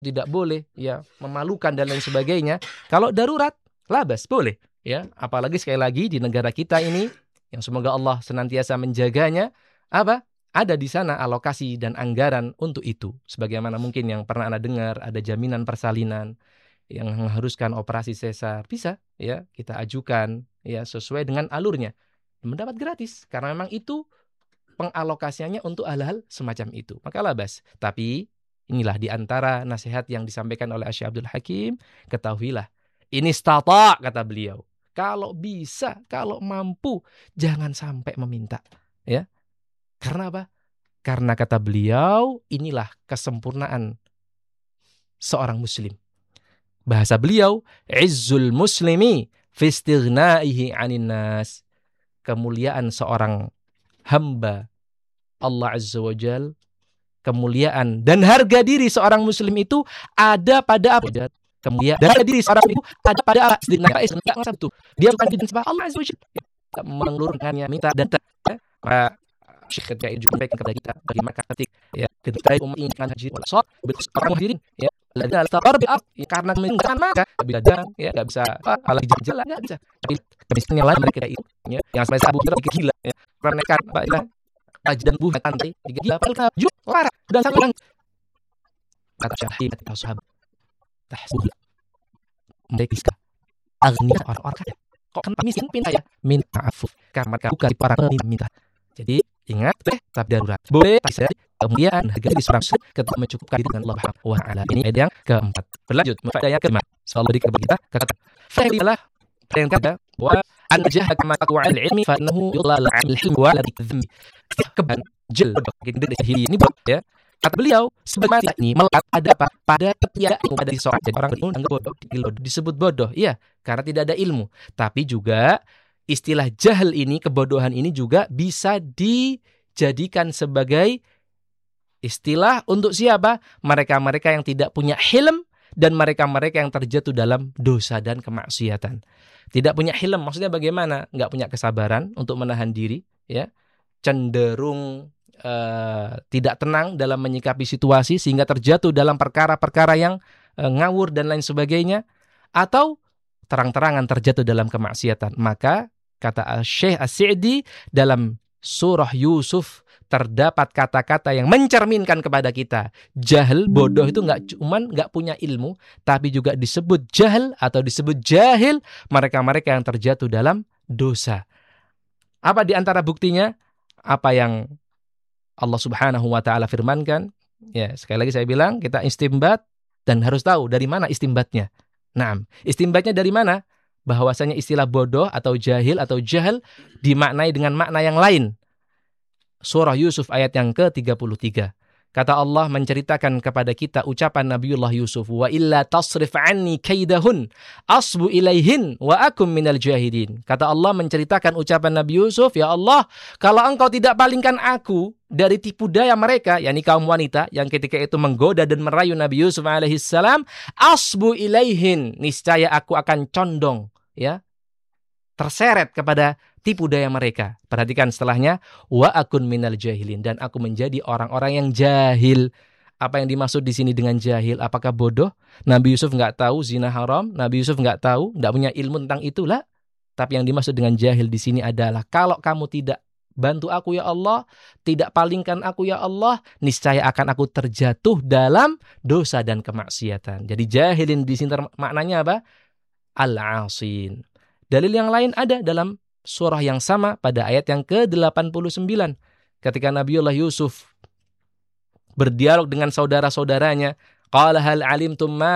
tidak boleh, ya, memalukan dan lain sebagainya. Kalau darurat, labas, boleh, ya. Apalagi sekali lagi di negara kita ini, yang semoga Allah senantiasa menjaganya, apa? Ada di sana alokasi dan anggaran untuk itu. Sebagaimana mungkin yang pernah Anda dengar, ada jaminan persalinan yang mengharuskan operasi sesar, bisa, ya, kita ajukan, ya, sesuai dengan alurnya. Mendapat gratis, karena memang itu pengalokasiannya untuk hal-hal semacam itu. Maka labas. Tapi inilah di antara nasihat yang disampaikan oleh Syekh Abdul Hakim, ketahuilah, ini istata, kata beliau. Kalau bisa, kalau mampu, jangan sampai meminta, ya. Karena apa? Karena kata beliau, inilah kesempurnaan seorang muslim. Bahasa beliau, izzul muslimi fi istighnaihi 'anin nas. Kemuliaan seorang hamba Allah Azza wa Jal, kemuliaan dan harga diri seorang muslim itu ada pada apa? Kemuliaan dan harga diri seorang muslim itu ada pada apa? Dia bukan disembah Allah Azza wa Jal, mengelurkannya, minta dan maka Syekh ketika itu juga kepada kita bagaimana ketik, ya, ketika umat ini akan haji wala shad betul orang hadirin, ya, ladina tabar bi karena meninggalkan maka bila dan, ya, enggak bisa ala jalan, enggak bisa. Tapi yang lain mereka itu, ya, yang sampai Abu Bakar gila, ya, mereka dan buah pantai gila palka juk lara dan sang kata syahid atau sahabat tahsub mereka agni orang-orang kaya kok kan miskin pinta, ya, minta afu karena mereka bukan para peminta. Jadi ingat tetap darurat boleh bisa kemudian harga diri seorang muslim ketika mencukupkan diri dengan Allah Subhanahu wa taala. Ini ayat yang keempat. Berlanjut faedah yang kelima. Selalu dikata kita kata faedah yang kata wa anjah kama taqwa al-ilmi fa innahu yudlal al-hilm wa la dzam. Keban jel ini, ya. Kata beliau, sebagaimana ini melekat ada apa? Pada ketiadaan ilmu pada seorang. Jadi orang berilmu bodoh, disebut bodoh. Iya, karena tidak ada ilmu. Tapi juga istilah jahil ini, kebodohan ini juga bisa dijadikan sebagai istilah untuk siapa? Mereka-mereka yang tidak punya hilm dan mereka-mereka yang terjatuh dalam dosa dan kemaksiatan. Tidak punya hilm, maksudnya bagaimana? Enggak punya kesabaran untuk menahan diri, ya. Cenderung tidak tenang dalam menyikapi situasi sehingga terjatuh dalam perkara-perkara yang ngawur dan lain sebagainya, atau terang-terangan terjatuh dalam kemaksiatan. Maka kata Syekh As-Sa'di dalam surah Yusuf terdapat kata-kata yang mencerminkan kepada kita jahil, bodoh itu nggak punya ilmu, tapi juga disebut jahil atau disebut jahil mereka-mereka yang terjatuh dalam dosa. Apa di antara buktinya? Apa yang Allah Subhanahu wa taala firmankan, ya, sekali lagi saya bilang kita istimbat dan harus tahu dari mana istimbatnya. Nah, istimbatnya dari mana? Bahwasanya istilah bodoh atau jahil atau jahil dimaknai dengan makna yang lain. Surah Yusuf ayat yang ke-33. Kata Allah menceritakan kepada kita ucapan Nabiullah Yusuf, wa illa tasrif anni kaidahun asbu ilaihin wa akum minal jahidin. Kata Allah menceritakan ucapan Nabi Yusuf, ya Allah, kalau engkau tidak palingkan aku dari tipu daya mereka, yakni kaum wanita yang ketika itu menggoda dan merayu Nabi Yusuf alaihissalam, asbu ilaihin, niscaya aku akan condong, ya, terseret kepada tipu daya mereka. Perhatikan setelahnya, wa akun minal jahilin, dan aku menjadi orang-orang yang jahil. Apa yang dimaksud di sini dengan jahil? Apakah bodoh? Nabi Yusuf enggak tahu zina haram, Nabi Yusuf enggak tahu, enggak punya ilmu tentang itulah. Tapi yang dimaksud dengan jahil di sini adalah kalau kamu tidak bantu aku ya Allah, tidak palingkan aku ya Allah, niscaya akan aku terjatuh dalam dosa dan kemaksiatan. Jadi jahilin di sini maknanya apa? Al-asin. Dalil yang lain ada dalam surah yang sama pada ayat yang ke-89. Ketika Nabiullah Yusuf berdialog dengan saudara-saudaranya, qala hal alimtum ma